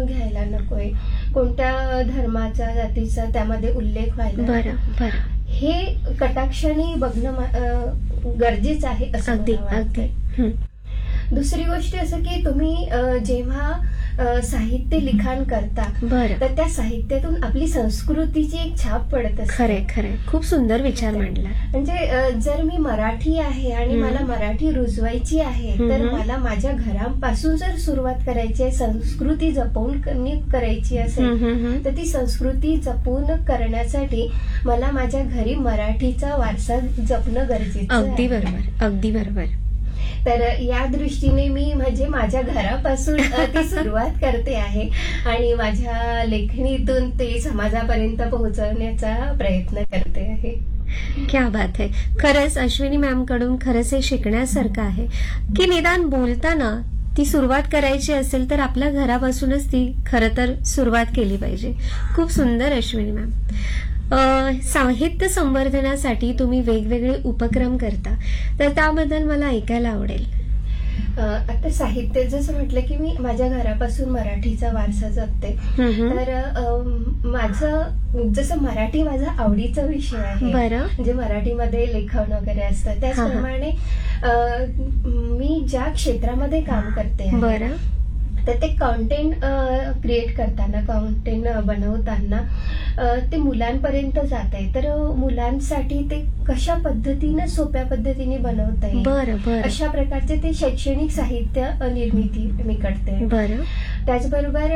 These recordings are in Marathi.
घ्यायला नकोय, कोणत्या धर्माचा जातीचा त्यामध्ये उल्लेख व्हायला बरं बरं. हे कटाक्षाने बघणं गरजेचं आहे असं अगदी मला वाटतंय. अगदी. दुसरी गोष्ट असं की तुम्ही जेव्हा साहित्य लिखाण करता बरं. तर त्या साहित्यातून आपली संस्कृतीची एक छाप पडत असते. खरे खरे, खूप सुंदर विचार मांडला. म्हणजे जर मी मराठी आहे आणि मला मराठी रुजवायची आहे तर मला माझ्या घरापासून जर सुरुवात करायची आहे, संस्कृती जपवून करायची असेल तर ती संस्कृती जपून करण्यासाठी मला माझ्या घरी मराठीचा वारसा जपणं गरजेचं आहे. अगदी बरोबर, अगदी बरोबर. तर या दृष्टीने मी म्हणजे माझ्या घरापासून ती सुरुवात करते आहे आणि माझ्या लेखणीतून ते समाजापर्यंत पोहोचवण्याचा प्रयत्न करते आहे. क्या बात आहे. खरंच अश्विनी मॅम कडून खरंच हे शिकण्यासारखं आहे की निदान बोलताना ती सुरुवात करायची असेल तर आपल्या घरापासूनच ती खरं तर सुरुवात केली पाहिजे. खूप सुंदर अश्विनी मॅम. साहित्य संवर्धनासाठी तुम्ही वेगवेगळे उपक्रम करता, तर त्याबद्दल मला ऐकायला आवडेल. आता साहित्य जसं म्हटलं की मी माझ्या घरापासून मराठीचा वारसा जपते. तर माझं जसं मराठी माझा आवडीचा विषय आहे, म्हणजे मराठीमध्ये लेखन वगैरे असतं, त्याचप्रमाणे मी ज्या क्षेत्रामध्ये काम करते बरं, तर ते कॉन्टेंट क्रिएट करताना, कॉन्टेंट बनवताना ते मुलांपर्यंत जात आहे. तर मुलांसाठी ते कशा पद्धतीने सोप्या पद्धतीने बनवता येईल बरं, अशा प्रकारचे ते शैक्षणिक साहित्य निर्मिती मी करते. बरं. त्याचबरोबर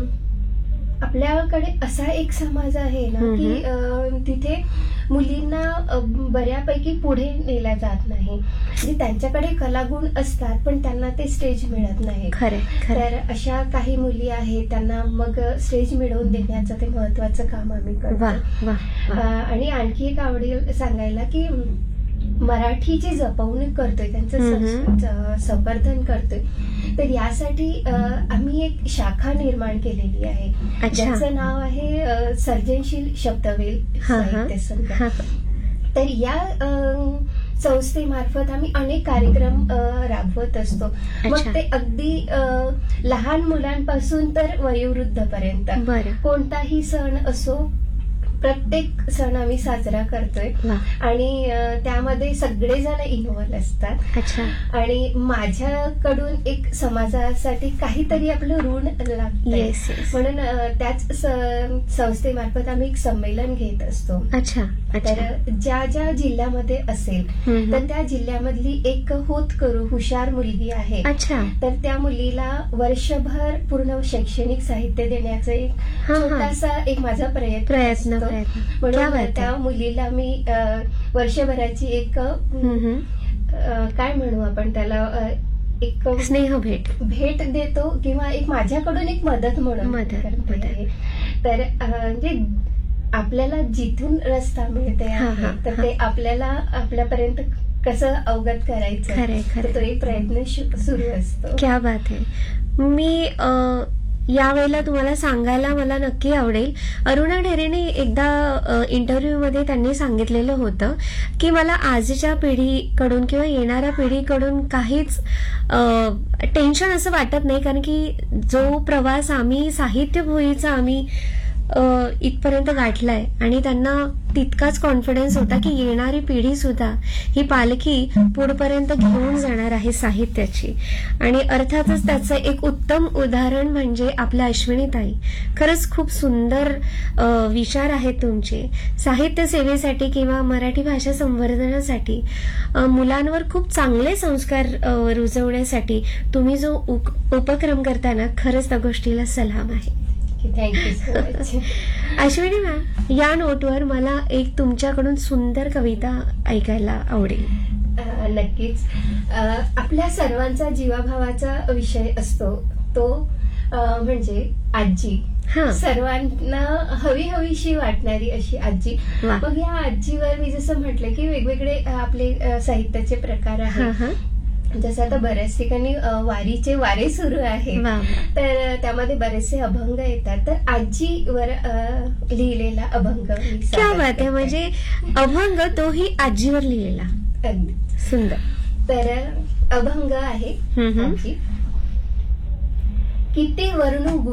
आपल्याकडे असा एक समाज आहे ना की तिथे मुलींना बऱ्यापैकी पुढे नेला जात नाही. म्हणजे त्यांच्याकडे कलागुण असतात पण त्यांना ते स्टेज मिळत नाही. तर अशा काही मुली आहेत, त्यांना मग स्टेज मिळवून देण्याचं ते महत्वाचं काम आम्ही करतो. आणि आणखी एक आवडेल सांगायला की मराठीची जपवणूक करतोय, त्यांचं संवर्धन करतोय. तर यासाठी आम्ही एक शाखा निर्माण केलेली आहे, ज्याचं नाव आहे सर्जनशील शब्दवेल साहित्य संघ. तर या संस्थेमार्फत आम्ही अनेक कार्यक्रम राबवत असतो. मग ते अगदी लहान मुलांपासून तर वयोवृद्धपर्यंत कोणताही सण असो, प्रत्येक सण आम्ही साजरा करतोय आणि त्यामध्ये सगळेजण इन्व्हॉल्व असतात. आणि माझ्याकडून एक समाजासाठी काहीतरी आपलं ऋण लागतंय, म्हणून त्याच संस्थेमार्फत आम्ही एक संमेलन घेत असतो. तर ज्या ज्या जिल्ह्यामध्ये असेल तर त्या जिल्ह्यामधली एक होतकरू हुशार मुलगी आहे, तर त्या मुलीला वर्षभर पूर्ण शैक्षणिक साहित्य देण्याचा एक छोटासा एक माझा प्रयत्न म्हणून त्या मुलीला मी वर्षभराची एक काय म्हणू आपण त्याला, एक स्नेह भेट देतो किंवा एक माझ्याकडून एक मदत म्हणून करते. तर म्हणजे आपल्याला जिथून रस्ता मिळते तर ते आपल्याला आपल्यापर्यंत कसं अवगत करायचं, तो एक प्रयत्न सुरू असतो. क्या बात आहे. मी यावेळेला तुम्हाला सांगायला मला नक्की आवडेल, अरुणा ढेरेने एकदा इंटरव्ह्यूमध्ये त्यांनी सांगितलेलं होतं की मला आजच्या पिढीकडून किंवा येणाऱ्या पिढीकडून काहीच टेन्शन असं वाटत नाही, कारण की जो प्रवास आम्ही साहित्यभूमीचा आम्ही इथपर्यंत गाठलाय आणि त्यांना तितकाच कॉन्फिडन्स होता की येणारी पिढी सुद्धा ही पालखी पुढपर्यंत घेऊन जाणार आहे साहित्याची. आणि अर्थातच त्याचं एक उत्तम उदाहरण म्हणजे आपल्या अश्विनीताई. खरंच खूप सुंदर विचार आहेत तुमचे. साहित्य सेवेसाठी किंवा मराठी भाषा संवर्धनासाठी मुलांवर खूप चांगले संस्कार रुजवण्यासाठी तुम्ही जो उपक्रम करताना खरंच त्या गोष्टीला सलाम आहे. Thank you so much. Ashwini ma'am, या नोटवर मला एक तुमच्याकडून सुंदर कविता ऐकायला आवडेल. नक्कीच. आपल्या सर्वांचा जीवाभावाचा विषय असतो तो म्हणजे आजी. सर्वांना हवीशी वाटणारी अशी आजी. मग या आजीवर मी जसं म्हटलं की वेगवेगळे आपले साहित्याचे प्रकार आहेत. जसं आता बऱ्याच ठिकाणी वारीचे वारे सुरू आहे, तर त्यामध्ये बरेचसे अभंग येतात. तर आजीवर लिहिलेला अभंग. क्या बात आहे. म्हणजे अभंग तोही आजीवर लिहिलेला. अगदी सुंदर. तर अभंग आहे आजी. किती वर्णू